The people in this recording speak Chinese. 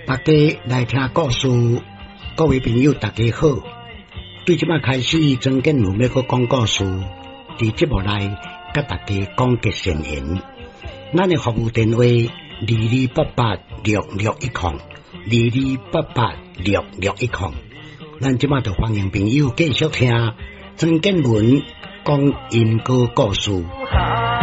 大家来听故事，各位朋友大家好。对即摆开始，曾建文要去讲故事，伫节目内甲大家讲吉善言。咱的服务电话2288661022886610。咱即摆就欢迎朋友继续听曾建文讲因果故事。